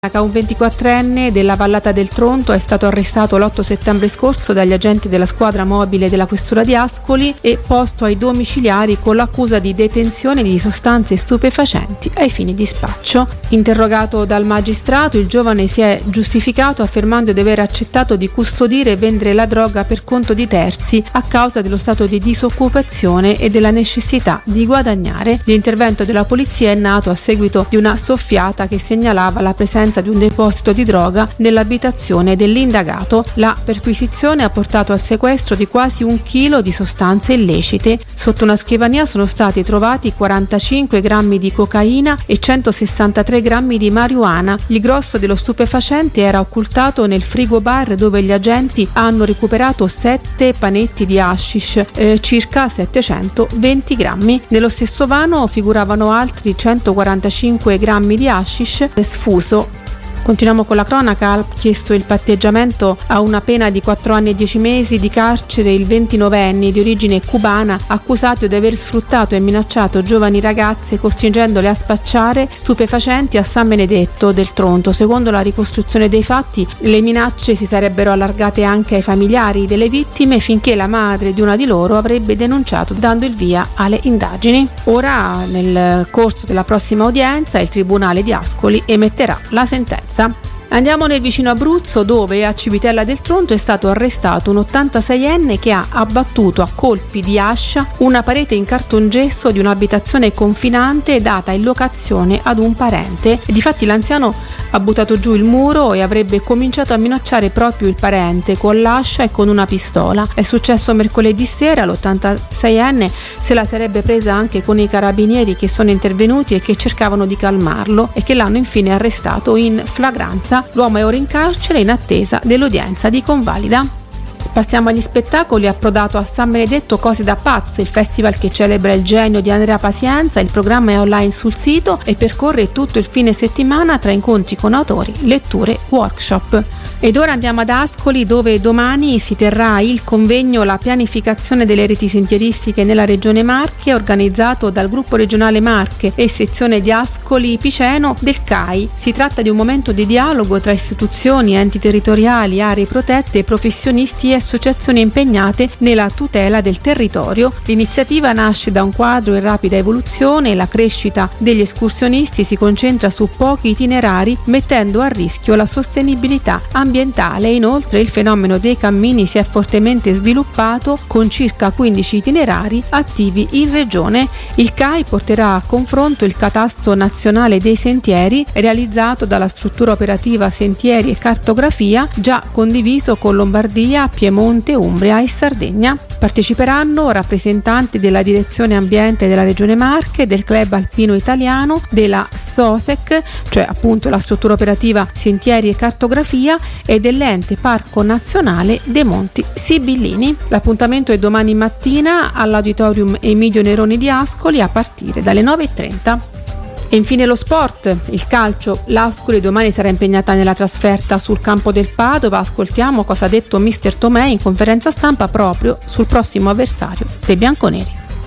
Un 24enne della Vallata del Tronto è stato arrestato l'8 settembre scorso dagli agenti della squadra mobile della questura di Ascoli e posto ai domiciliari con l'accusa di detenzione di sostanze stupefacenti ai fini di spaccio. Interrogato dal magistrato, il giovane si è giustificato affermando di aver accettato di custodire e vendere la droga per conto di terzi a causa dello stato di disoccupazione e della necessità di guadagnare. L'intervento della polizia è nato a seguito di una soffiata che segnalava la presenza di un deposito di droga nell'abitazione dell'indagato. La perquisizione ha portato al sequestro di quasi 1 chilo di sostanze illecite. Sotto una scrivania sono stati trovati 45 grammi di cocaina e 163 grammi di marijuana. Il grosso dello stupefacente era occultato nel frigobar, dove gli agenti hanno recuperato 7 panetti di hashish, circa 720 grammi. Nello stesso vano figuravano altri 145 grammi di hashish sfuso. Continuiamo con la cronaca. Ha chiesto il patteggiamento a una pena di 4 anni e 10 mesi di carcere il 29enne di origine cubana accusato di aver sfruttato e minacciato giovani ragazze costringendole a spacciare stupefacenti a San Benedetto del Tronto. Secondo la ricostruzione dei fatti, le minacce si sarebbero allargate anche ai familiari delle vittime finché la madre di una di loro avrebbe denunciato, dando il via alle indagini. Ora, nel corso della prossima udienza, il Tribunale di Ascoli emetterà la sentenza. Andiamo nel vicino Abruzzo, dove a Civitella del Tronto è stato arrestato un 86enne che ha abbattuto a colpi di ascia una parete in cartongesso di un'abitazione confinante data in locazione ad un parente. Difatti l'anziano ha buttato giù il muro e avrebbe cominciato a minacciare proprio il parente con l'ascia e con una pistola. È successo mercoledì sera. L'86enne se la sarebbe presa anche con i carabinieri che sono intervenuti e che cercavano di calmarlo e che l'hanno infine arrestato in flagranza. L'uomo è ora in carcere in attesa dell'udienza di convalida. Passiamo agli spettacoli. Approdato a San Benedetto Cose da Pazzi, il festival che celebra il genio di Andrea Pazienza. Il programma è online sul sito e percorre tutto il fine settimana tra incontri con autori, letture, workshop. Ed ora andiamo ad Ascoli, dove domani si terrà il convegno La pianificazione delle reti sentieristiche nella regione Marche, organizzato dal gruppo regionale Marche e sezione di Ascoli Piceno del CAI. Si tratta di un momento di dialogo tra istituzioni, enti territoriali, aree protette, professionisti e associazioni impegnate nella tutela del territorio. L'iniziativa nasce da un quadro in rapida evoluzione. La crescita degli escursionisti si concentra su pochi itinerari, mettendo a rischio la sostenibilità ambientale. Inoltre il fenomeno dei cammini si è fortemente sviluppato, con circa 15 itinerari attivi in regione. Il CAI porterà a confronto il catasto nazionale dei sentieri, realizzato dalla struttura operativa Sentieri e Cartografia, già condiviso con Lombardia, Piemonte, Umbria e Sardegna. Parteciperanno rappresentanti della Direzione Ambiente della Regione Marche, del Club Alpino Italiano, della SOSEC, cioè appunto la struttura operativa Sentieri e Cartografia, e dell'Ente Parco Nazionale dei Monti Sibillini. L'appuntamento è domani mattina all'Auditorium Emilio Neroni di Ascoli a partire dalle 9:30. E infine lo sport, il calcio. L'Ascoli domani sarà impegnata nella trasferta sul campo del Padova. Ascoltiamo cosa ha detto mister Tomè in conferenza stampa proprio sul prossimo avversario dei bianconeri.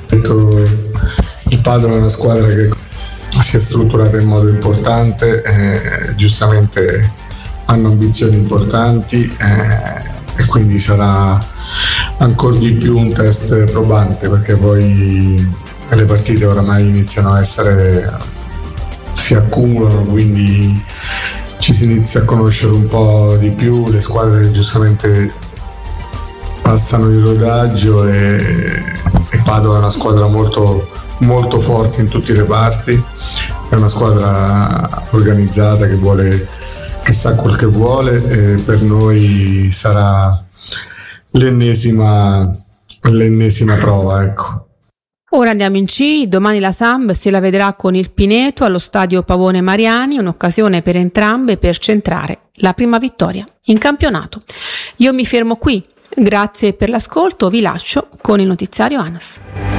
Il Padova è una squadra che si è strutturata in modo importante, giustamente hanno ambizioni importanti e quindi sarà ancora di più un test probante, perché poi le partite oramai iniziano a essere, si accumulano, quindi ci si inizia a conoscere un po' di più, le squadre giustamente passano il rodaggio e Padova è una squadra molto, molto forte in tutti i reparti, è una squadra organizzata che sa quel che vuole, e per noi sarà l'ennesima prova, ecco. Ora andiamo in C. Domani la Samb se la vedrà con il Pineto allo stadio Pavone Mariani, un'occasione per entrambe per centrare la prima vittoria in campionato. Io mi fermo qui, grazie per l'ascolto, vi lascio con il notiziario ANAS.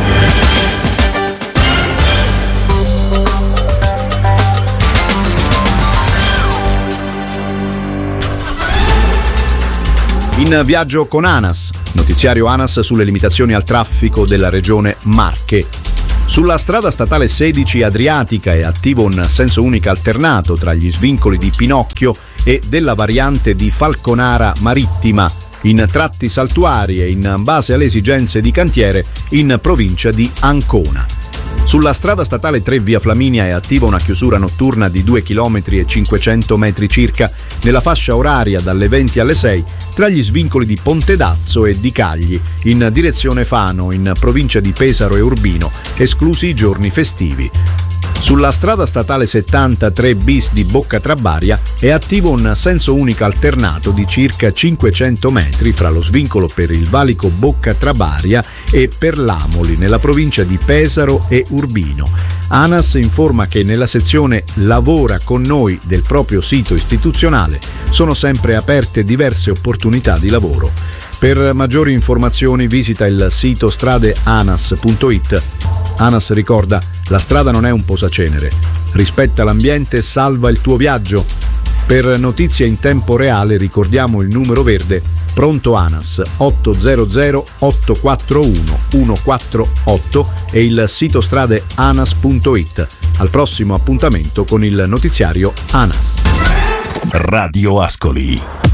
In viaggio con ANAS, notiziario ANAS sulle limitazioni al traffico della regione Marche. Sulla strada statale 16 Adriatica è attivo un senso unico alternato tra gli svincoli di Pinocchio e della variante di Falconara Marittima, in tratti saltuari e in base alle esigenze di cantiere in provincia di Ancona. Sulla strada statale 3 via Flaminia è attiva una chiusura notturna di 2 km e 500 metri circa nella fascia oraria dalle 20 alle 6 tra gli svincoli di Pontedazzo e di Cagli in direzione Fano in provincia di Pesaro e Urbino, esclusi i giorni festivi. Sulla strada statale 73 bis di Bocca Trabaria è attivo un senso unico alternato di circa 500 metri fra lo svincolo per il valico Bocca Trabaria e per l'Amoli nella provincia di Pesaro e Urbino. ANAS informa che nella sezione Lavora con noi del proprio sito istituzionale sono sempre aperte diverse opportunità di lavoro. Per maggiori informazioni visita il sito stradeanas.it. ANAS ricorda: la strada non è un posacenere. Rispetta l'ambiente e salva il tuo viaggio. Per notizie in tempo reale ricordiamo il numero verde Pronto ANAS 800 841 148 e il sito stradeanas.it. Al prossimo appuntamento con il notiziario ANAS. Radio Ascoli.